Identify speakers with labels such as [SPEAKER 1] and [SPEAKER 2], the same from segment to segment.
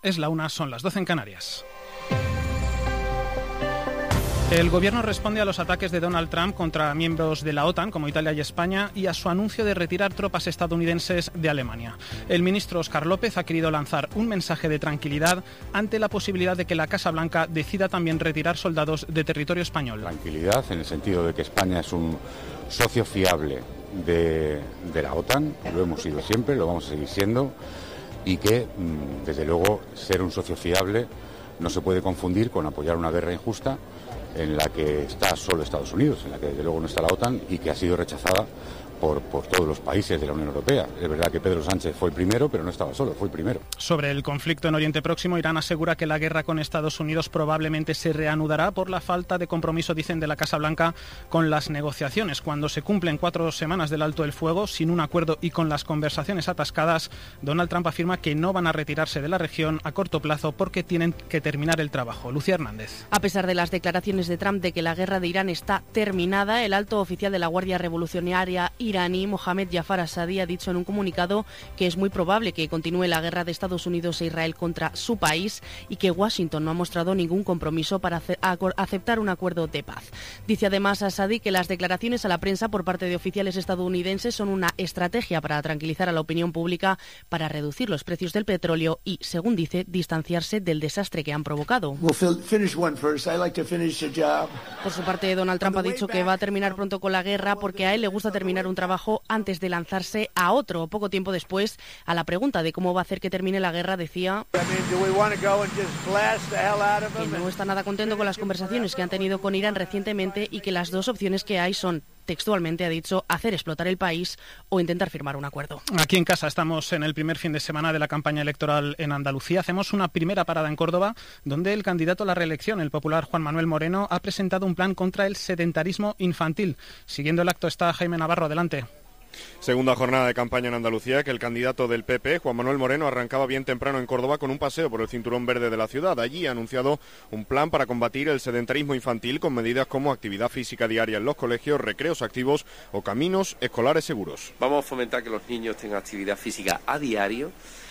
[SPEAKER 1] Es la 1, son las 12 en Canarias. El gobierno responde a los ataques de Donald Trump contra miembros de la OTAN, como Italia y España, y a su anuncio de retirar tropas estadounidenses de Alemania. El ministro Óscar López ha querido lanzar un mensaje de tranquilidad ante la posibilidad de que la Casa Blanca decida también retirar soldados de territorio español.
[SPEAKER 2] Tranquilidad en el sentido de que España es un socio fiable de la OTAN, lo hemos sido siempre, lo vamos a seguir siendo, y que, desde luego, ser un socio fiable no se puede confundir con apoyar una guerra injusta en la que está solo Estados Unidos, en la que desde luego no está la OTAN y que ha sido rechazada por todos los países de la Unión Europea. Es verdad que Pedro Sánchez fue el primero, pero no estaba solo, fue el primero.
[SPEAKER 1] Sobre el conflicto en Oriente Próximo, Irán asegura que la guerra con Estados Unidos probablemente se reanudará por la falta de compromiso, dicen, de la Casa Blanca con las negociaciones. Cuando se cumplen 4 semanas del alto el fuego, sin un acuerdo y con las conversaciones atascadas, Donald Trump afirma que no van a retirarse de la región a corto plazo porque tienen que terminar el trabajo. Lucía Hernández.
[SPEAKER 3] A pesar de las declaraciones de Trump de que la guerra de Irán está terminada, el alto oficial de la Guardia Revolucionaria iraní, Mohammad Jafar Assadi, ha dicho en un comunicado que es muy probable que continúe la guerra de Estados Unidos e Israel contra su país y que Washington no ha mostrado ningún compromiso para aceptar un acuerdo de paz. Dice además Assadi que las declaraciones a la prensa por parte de oficiales estadounidenses son una estrategia para tranquilizar a la opinión pública, para reducir los precios del petróleo y, según dice, distanciarse del desastre que han provocado. Por su parte, Donald Trump ha dicho que va a terminar pronto con la guerra porque a él le gusta terminar un trabajo antes de lanzarse a otro. Poco tiempo después, a la pregunta de cómo va a hacer que termine la guerra, decía que no está nada contento con las conversaciones que han tenido con Irán recientemente y que las dos opciones que hay son, textualmente ha dicho, hacer explotar el país o intentar firmar un acuerdo.
[SPEAKER 1] Aquí en casa estamos en el primer fin de semana de la campaña electoral en Andalucía. Hacemos una primera parada en Córdoba, donde el candidato a la reelección, el popular Juan Manuel Moreno, ha presentado un plan contra el sedentarismo infantil. Siguiendo el acto está Jaime Navarro. Adelante.
[SPEAKER 4] Segunda jornada de campaña en Andalucía, que el candidato del PP, Juan Manuel Moreno, arrancaba bien temprano en Córdoba con un paseo por el cinturón verde de la ciudad. Allí ha anunciado un plan para combatir el sedentarismo infantil con medidas como actividad física diaria en los colegios, recreos activos o caminos escolares seguros.
[SPEAKER 5] Vamos a fomentar que los niños tengan actividad física a diario,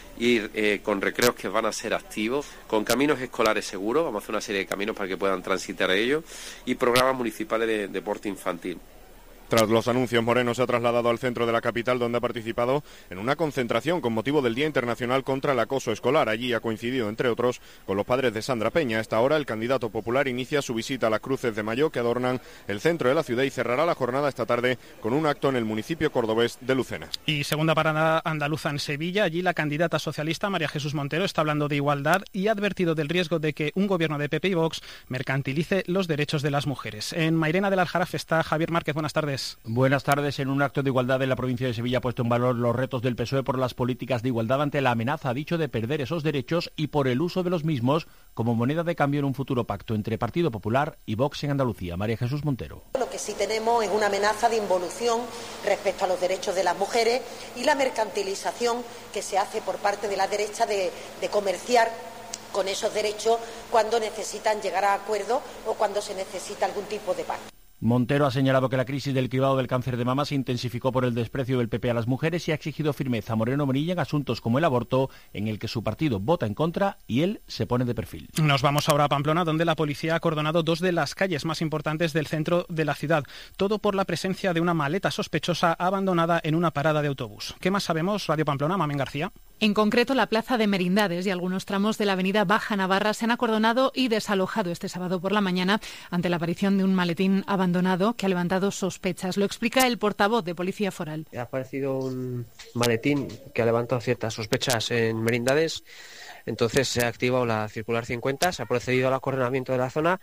[SPEAKER 5] ir con recreos que van a ser activos, con caminos escolares seguros, vamos a hacer una serie de caminos para que puedan transitar ellos, y programas municipales de deporte infantil.
[SPEAKER 4] Tras los anuncios, Moreno se ha trasladado al centro de la capital, donde ha participado en una concentración con motivo del Día Internacional contra el Acoso Escolar. Allí ha coincidido, entre otros, con los padres de Sandra Peña. A esta hora, el candidato popular inicia su visita a las cruces de Mayo, que adornan el centro de la ciudad, y cerrará la jornada esta tarde con un acto en el municipio cordobés de Lucena.
[SPEAKER 1] Y segunda parada andaluza en Sevilla. Allí la candidata socialista María Jesús Montero está hablando de igualdad y ha advertido del riesgo de que un gobierno de PP y Vox mercantilice los derechos de las mujeres. En Mairena del Aljarafe está Javier Márquez. Buenas tardes.
[SPEAKER 6] Buenas tardes. En un acto de igualdad en la provincia de Sevilla ha puesto en valor los retos del PSOE por las políticas de igualdad ante la amenaza, ha dicho, de perder esos derechos y por el uso de los mismos como moneda de cambio en un futuro pacto entre Partido Popular y Vox en Andalucía. María Jesús Montero.
[SPEAKER 7] Lo que sí tenemos es una amenaza de involución respecto a los derechos de las mujeres y la mercantilización que se hace por parte de la derecha de comerciar con esos derechos cuando necesitan llegar a acuerdos o cuando se necesita algún tipo de pacto.
[SPEAKER 6] Montero ha señalado que la crisis del cribado del cáncer de mama se intensificó por el desprecio del PP a las mujeres y ha exigido firmeza a Moreno Bonilla en asuntos como el aborto, en el que su partido vota en contra y él se pone de perfil.
[SPEAKER 1] Nos vamos ahora a Pamplona, donde la policía ha acordonado 2 de las calles más importantes del centro de la ciudad. Todo por la presencia de una maleta sospechosa abandonada en una parada de autobús. ¿Qué más sabemos? Radio Pamplona, Mamen García.
[SPEAKER 8] En concreto, la plaza de Merindades y algunos tramos de la avenida Baja Navarra se han acordonado y desalojado este sábado por la mañana ante la aparición de un maletín abandonado que ha levantado sospechas. Lo explica el portavoz de Policía Foral.
[SPEAKER 9] Ha aparecido un maletín que ha levantado ciertas sospechas en Merindades. Entonces se ha activado la circular 50, se ha procedido al acordonamiento de la zona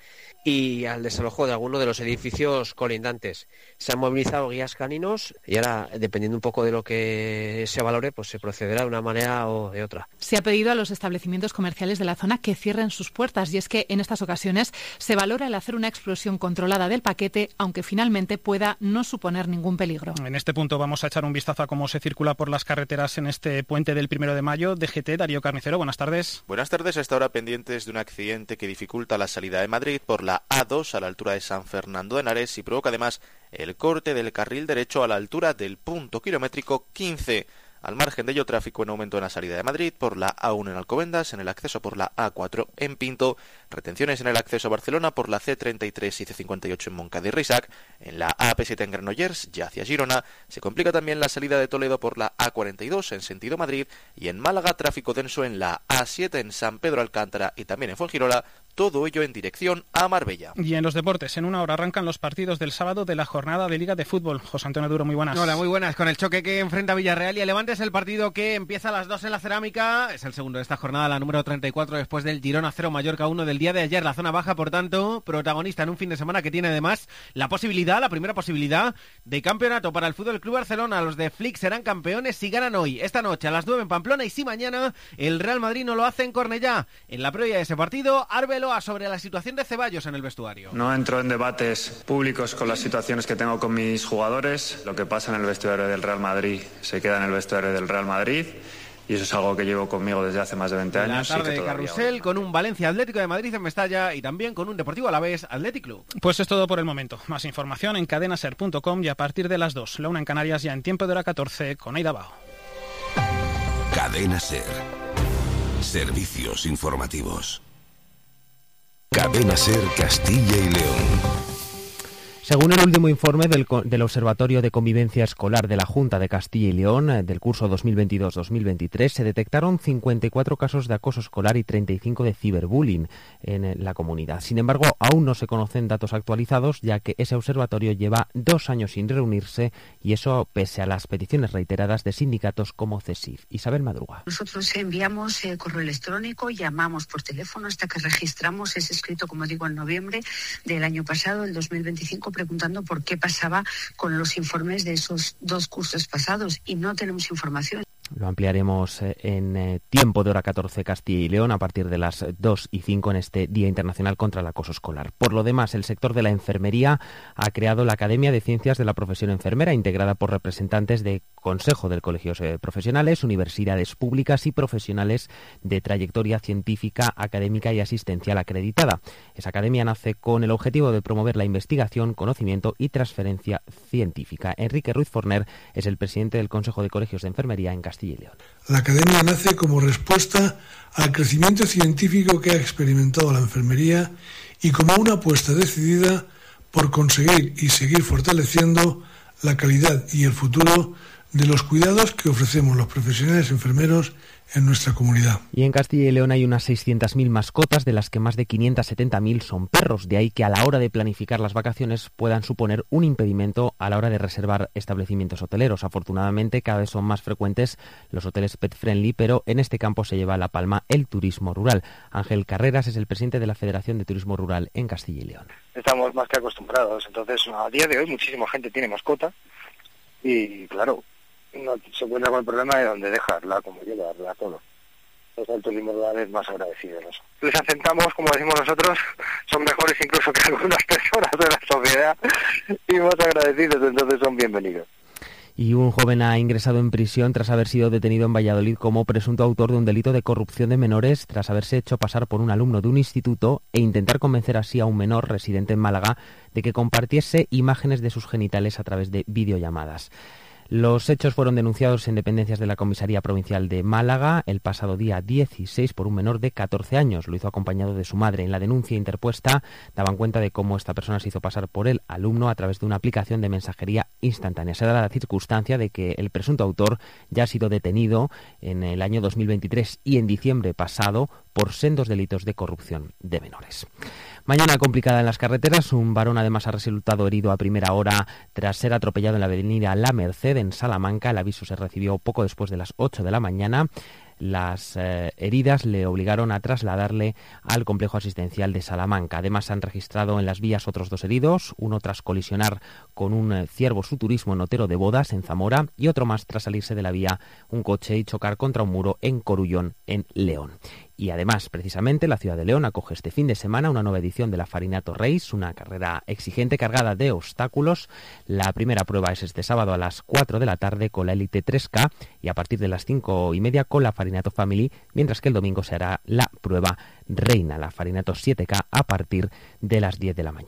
[SPEAKER 9] y al desalojo de algunos de los edificios colindantes. Se han movilizado guías caninos y ahora, dependiendo un poco de lo que se valore, pues se procederá de una manera o de otra.
[SPEAKER 8] Se ha pedido a los establecimientos comerciales de la zona que cierren sus puertas y es que en estas ocasiones se valora el hacer una explosión controlada del paquete, aunque finalmente pueda no suponer ningún peligro.
[SPEAKER 1] En este punto vamos a echar un vistazo a cómo se circula por las carreteras en este puente del 1 de mayo. DGT, Darío Carnicero, buenas tardes.
[SPEAKER 10] Buenas tardes. A esta hora pendientes de un accidente que dificulta la salida de Madrid por la A2 a la altura de San Fernando de Henares y provoca además el corte del carril derecho a la altura del punto kilométrico 15. Al margen de ello, tráfico en aumento en la salida de Madrid por la A1 en Alcobendas, en el acceso por la A4 en Pinto, retenciones en el acceso a Barcelona por la C33 y C58 en Montcada y Risac, en la AP7 en Granollers, ya hacia Girona, se complica también la salida de Toledo por la A42 en sentido Madrid, y en Málaga tráfico denso en la A7 en San Pedro Alcántara y también en Fuengirola, todo ello en dirección a Marbella.
[SPEAKER 1] Y en los deportes, en una hora arrancan los partidos del sábado de la jornada de Liga de Fútbol. José Antonio Duro, muy buenas.
[SPEAKER 11] Hola, muy buenas. Con el choque que enfrenta Villarreal y el Levante, es el partido que empieza a las 2 en la Cerámica. Es el segundo de esta jornada, la número 34, después del Girona 0 Mallorca 1 del día de ayer. La zona baja, por tanto, protagonista en un fin de semana que tiene además la primera posibilidad de campeonato para el Fútbol Club Barcelona. Los de Flick serán campeones si ganan hoy, esta noche a las 9 en Pamplona, y si mañana el Real Madrid no lo hace en Cornellá. En la previa de ese partido, Arbeloa sobre la situación de Ceballos en el vestuario.
[SPEAKER 12] No entro en debates públicos con las situaciones que tengo con mis jugadores. Lo que pasa en el vestuario del Real Madrid se queda en el vestuario del Real Madrid, y eso es algo que llevo conmigo desde hace más de 20 años.
[SPEAKER 11] La tarde de carrusel con un Valencia Atlético de Madrid en Mestalla y también con un Deportivo Alavés Athletic Club.
[SPEAKER 1] Pues es todo por el momento. Más información en cadenaser.com y a partir de las 2, la 1 en Canarias, ya en tiempo de hora 14 con Aida Bao.
[SPEAKER 13] Cadena Ser. Servicios informativos. Cadena Ser Castilla y León.
[SPEAKER 14] Según el último informe del Observatorio de Convivencia Escolar de la Junta de Castilla y León del curso 2022-2023, se detectaron 54 casos de acoso escolar y 35 de ciberbullying en la comunidad. Sin embargo, aún no se conocen datos actualizados, ya que ese observatorio lleva 2 años sin reunirse, y eso pese a las peticiones reiteradas de sindicatos como CESIF. Isabel Madruga.
[SPEAKER 15] Nosotros enviamos correo electrónico, llamamos por teléfono hasta que registramos ese escrito, como digo, en noviembre del año pasado, el 2025, preguntando por qué pasaba con los informes de esos 2 cursos pasados, y no tenemos información.
[SPEAKER 14] Lo ampliaremos en tiempo de hora 14 Castilla y León a partir de las 2:05 en este Día Internacional contra el Acoso Escolar. Por lo demás, el sector de la enfermería ha creado la Academia de Ciencias de la Profesión Enfermera, integrada por representantes de Consejo de Colegios Profesionales, universidades públicas y profesionales de trayectoria científica, académica y asistencial acreditada. Esa academia nace con el objetivo de promover la investigación, conocimiento y transferencia científica. Enrique Ruiz Forner es el presidente del Consejo de Colegios de Enfermería en Castilla y León.
[SPEAKER 16] La academia nace como respuesta al crecimiento científico que ha experimentado la enfermería y como una apuesta decidida por conseguir y seguir fortaleciendo la calidad y el futuro de los cuidados que ofrecemos los profesionales enfermeros en nuestra comunidad.
[SPEAKER 14] Y en Castilla y León hay unas 600.000 mascotas, de las que más de 570.000 son perros. De ahí que a la hora de planificar las vacaciones puedan suponer un impedimento a la hora de reservar establecimientos hoteleros. Afortunadamente, cada vez son más frecuentes los hoteles pet friendly, pero en este campo se lleva a la palma el turismo rural. Ángel Carreras es el presidente de la Federación de Turismo Rural en Castilla y León.
[SPEAKER 17] Estamos más que acostumbrados. Entonces, a día de hoy muchísima gente tiene mascota y, claro, no se encuentra con el problema de dónde dejarla, cómo llevarla, todo. Entonces el turismo rural es más agradecido en eso. Les aceptamos, como decimos nosotros, son mejores incluso que algunas personas de la sociedad y más agradecidos, entonces son bienvenidos.
[SPEAKER 14] Y un joven ha ingresado en prisión tras haber sido detenido en Valladolid como presunto autor de un delito de corrupción de menores, tras haberse hecho pasar por un alumno de un instituto e intentar convencer así a un menor residente en Málaga de que compartiese imágenes de sus genitales a través de videollamadas. Los hechos fueron denunciados en dependencias de la Comisaría Provincial de Málaga el pasado día 16 por un menor de 14 años. Lo hizo acompañado de su madre. En la denuncia interpuesta daban cuenta de cómo esta persona se hizo pasar por el alumno a través de una aplicación de mensajería instantánea. Se da la circunstancia de que el presunto autor ya ha sido detenido en el año 2023 y en diciembre pasado por sendos delitos de corrupción de menores. Mañana complicada en las carreteras. Un varón además ha resultado herido a primera hora tras ser atropellado en la avenida La Merced en Salamanca. El aviso se recibió poco después de las 8 de la mañana. Las heridas le obligaron a trasladarle al complejo asistencial de Salamanca. Además, se han registrado en las vías otros 2 heridos, uno tras colisionar con un ciervo su turismo en Otero de Bodas, en Zamora, y otro más tras salirse de la vía un coche y chocar contra un muro en Corullón, en León. Y además, precisamente, la ciudad de León acoge este fin de semana una nueva edición de la Farinato Race, una carrera exigente cargada de obstáculos. La primera prueba es este sábado a las 4 de la tarde con la Elite 3K y a partir de las 5:30 con la Farinato Family, mientras que el domingo se hará la prueba Reina, la Farinato 7K, a partir de las 10 de la mañana.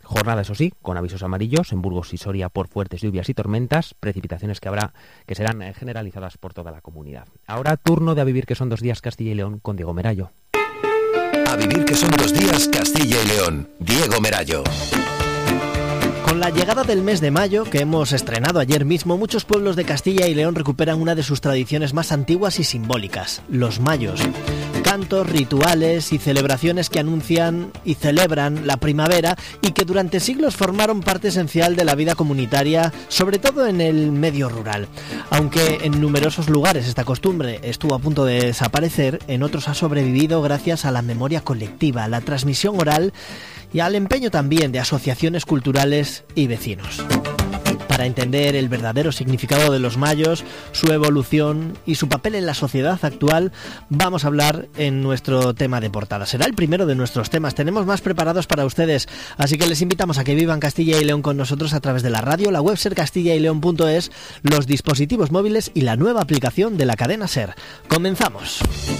[SPEAKER 14] Jornada, eso sí, con avisos amarillos en Burgos y Soria por fuertes lluvias y tormentas, precipitaciones que serán generalizadas por toda la comunidad. Ahora turno de A Vivir que son 2 días Castilla y León con Diego Merallo.
[SPEAKER 13] A Vivir que son 2 días Castilla y León, Diego Merallo.
[SPEAKER 18] Con la llegada del mes de mayo, que hemos estrenado ayer mismo, muchos pueblos de Castilla y León recuperan una de sus tradiciones más antiguas y simbólicas, los mayos. Cantos, rituales y celebraciones que anuncian y celebran la primavera y que durante siglos formaron parte esencial de la vida comunitaria, sobre todo en el medio rural. Aunque en numerosos lugares esta costumbre estuvo a punto de desaparecer, en otros ha sobrevivido gracias a la memoria colectiva, la transmisión oral y al empeño también de asociaciones culturales y vecinos. Para entender el verdadero significado de los mayos, su evolución y su papel en la sociedad actual, vamos a hablar en nuestro tema de portada. Será el primero de nuestros temas. Tenemos más preparados para ustedes, así que les invitamos a que vivan Castilla y León con nosotros a través de la radio, la web sercastillaileon.es, los dispositivos móviles y la nueva aplicación de la cadena SER. ¡Comenzamos!